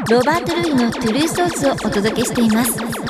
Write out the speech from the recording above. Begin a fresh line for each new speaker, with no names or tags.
ロバート・ルイのトゥルーソースをお届けしています。